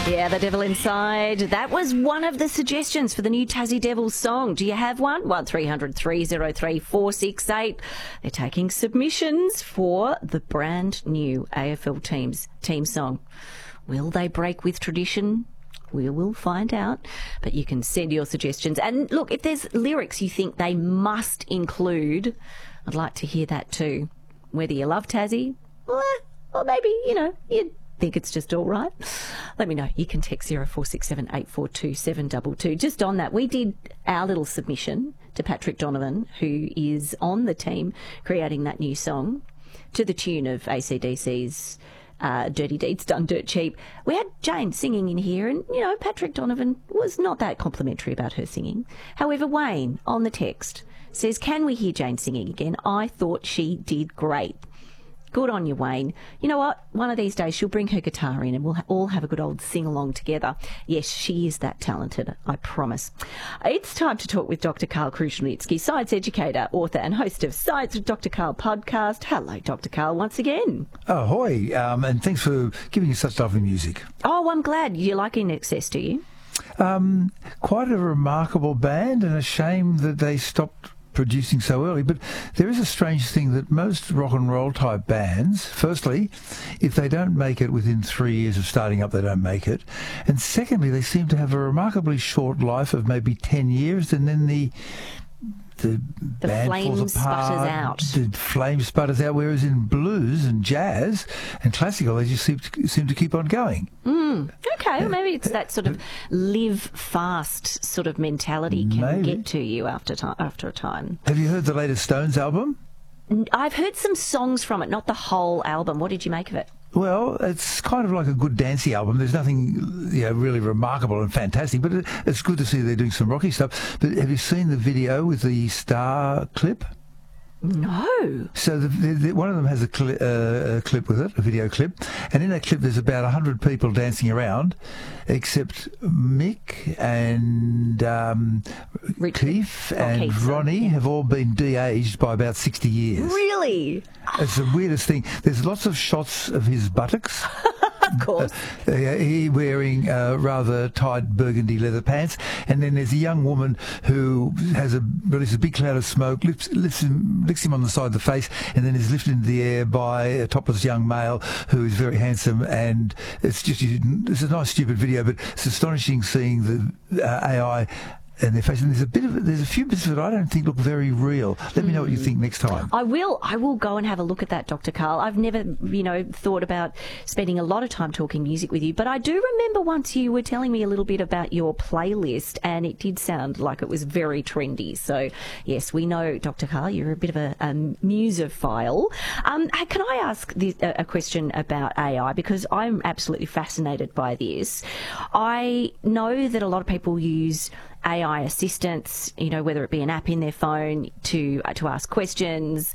Yeah, The Devil Inside. That was one of the suggestions for the new Tassie Devils song. Do you have one? 1300 303 468. They're taking submissions for the brand new AFL team song. Will they break with tradition? We will find out, but you can send your suggestions. And look, if there's lyrics you think they must include, I'd like to hear that too. Whether you love Tassie, or maybe, you think it's just all right, let me know. You can text 0467 842 722. Just on that, we did our little submission to Patrick Donovan, who is on the team creating that new song, to the tune of AC/DC's Dirty Deeds Done Dirt Cheap. We had Jane singing in here, and, Patrick Donovan was not that complimentary about her singing. However, Wayne, on the text, says, can we hear Jane singing again? I thought she did great. Good on you, Wayne. You know what? One of these days she'll bring her guitar in and we'll all have a good old sing-along together. Yes, she is that talented, I promise. It's time to talk with Dr. Karl Kruszelnicki, science educator, author and host of Science with Dr. Karl podcast. Hello, Dr. Karl, once again. Ahoy, and thanks for giving us such lovely music. Oh, I'm glad. You like INXS, do you? Quite a remarkable band, and a shame that they stopped producing so early, but there is a strange thing that most rock and roll type bands, firstly, if they don't make it within 3 years of starting up, they don't make it, and secondly, they seem to have a remarkably short life of maybe 10 years, and then the band flame falls apart, sputters out. the flame sputters out, whereas in blues and jazz and classical, they just seem to keep on going. Okay, well, maybe it's that sort of live fast sort of mentality can get to you after a time. Have you heard the latest Stones album? I've heard some songs from it, not the whole album. What did you make of it? Well, it's kind of like a good dancey album. There's nothing really remarkable and fantastic, but it's good to see they're doing some rocky stuff. But have you seen the video with the star clip? No. So one of them has a clip with it, a video clip, and in that clip there's about 100 people dancing around, except Mick and Keith and Ronnie have all been de-aged by about 60 years. Really? It's the weirdest thing. There's lots of shots of his buttocks. Of course. He wearing rather tight burgundy leather pants, and then there's a young woman who releases a big cloud of smoke, licks him on the side of the face, and then is lifted into the air by a topless young male who is very handsome. And it's a nice stupid video, but it's astonishing seeing the AI and their face. And there's a few bits of it I don't think look very real. Let me know what you think next time. I will go and have a look at that, Dr. Karl. I've never, thought about spending a lot of time talking music with you, but I do remember once you were telling me a little bit about your playlist, and it did sound like it was very trendy. So, yes, we know, Dr. Karl, you're a bit of a musophile. Can I ask a question about AI? Because I'm absolutely fascinated by this. I know that a lot of people use AI assistants, whether it be an app in their phone to ask questions,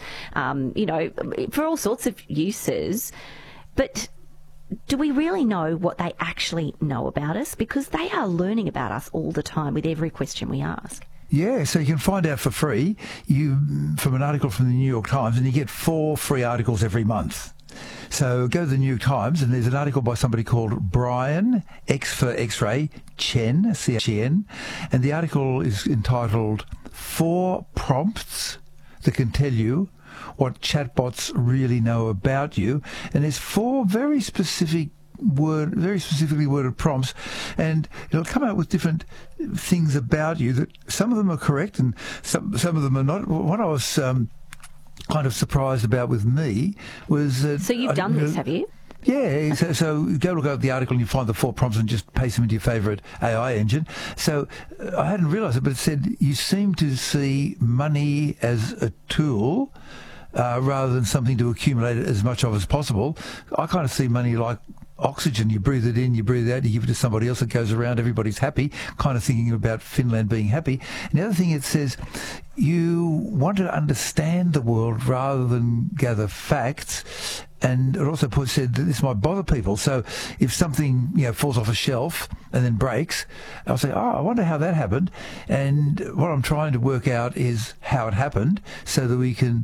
for all sorts of uses. But do we really know what they actually know about us? Because they are learning about us all the time with every question we ask. Yeah, so you can find out for free from an article from the New York Times, and you get 4 free articles every month. So go to the New York Times, and there's an article by somebody called Brian, X for X-ray, Chen, C-H-E-N, and the article is entitled 4 Prompts That Can Tell You What Chatbots Really Know About You. And there's 4 very specifically worded prompts, and it'll come out with different things about you that some of them are correct and some of them are not. What I was kind of surprised about with me was that... So you've done this, have you? Yeah, so go look at the article and you find the 4 prompts and just paste them into your favourite AI engine. So I hadn't realised it, but it said you seem to see money as a tool rather than something to accumulate as much of as possible. I kind of see money like oxygen. You breathe it in, you breathe it out, you give it to somebody else, it goes around, everybody's happy, kind of thinking about Finland being happy. And the other thing it says, you want to understand the world rather than gather facts. And it also said that this might bother people. So if something falls off a shelf and then breaks, I'll say, I wonder how that happened. And what I'm trying to work out is how it happened so that we can